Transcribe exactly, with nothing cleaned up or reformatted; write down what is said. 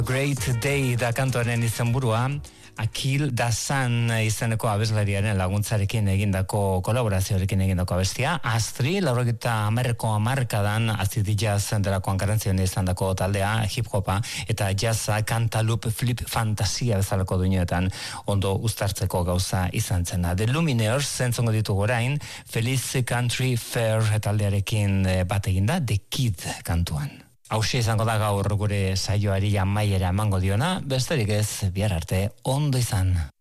Great Day da kantuaren izenburua, Akil Dazan izeneko abeslariaren laguntzarekin egindako kolaborazioarekin egindako abestia. Astri, laurogeta hamarreko hamarkadan Acid Jazz delakoan garrantzion izandako taldea, hip-hopa eta jazza kantalup flip fantasia bezalako duinetan ondo uztartzeko gauza izan zena. The Lumineers zentzongo ditugu orain, Feliz Country Fair taldearekin bat eginda, The Kid kantuan. Hauxe izango da gaur gure saioari amaiera emango diona, besterik ez, bihar arte, ondo izan.